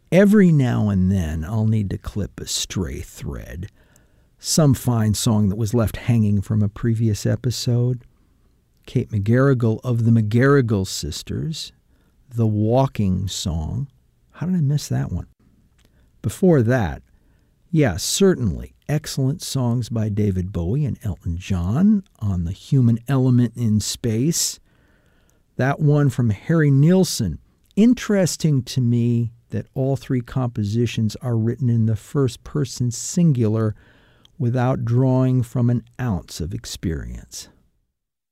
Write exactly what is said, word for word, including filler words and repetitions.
Every now and then I'll need to clip a stray thread, some fine song that was left hanging from a previous episode. Kate McGarrigle of the McGarrigle Sisters, The Walking Song. How did I miss that one? Before that, yeah, certainly excellent songs by David Bowie and Elton John on the human element in space. That one from Harry Nilsson. Interesting to me that all three compositions are written in the first person singular without drawing from an ounce of experience.